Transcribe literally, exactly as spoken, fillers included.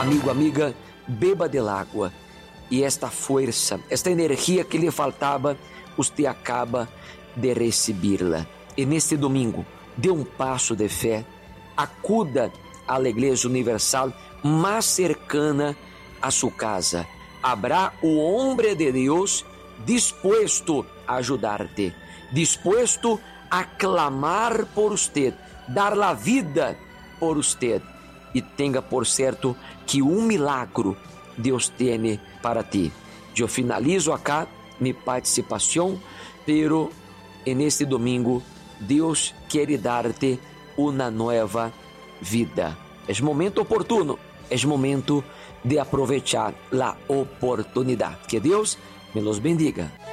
Amigo, amiga, beba del água e esta força, esta energia que lhe faltava, você acaba de recebê-la. E neste domingo, dê um passo de fé, acuda à Igreja Universal mais cercana a sua casa. Habrá o homem de Deus disposto a ajudar-te, disposto a clamar por você, dar a vida por você. E tenha por certo que um milagro Deus tem para ti. Eu finalizo acá minha participação, pero en este domingo Deus quer dar-te uma nova vida. É momento oportuno, é momento de aproveitar a oportunidade. Que Deus me los bendiga.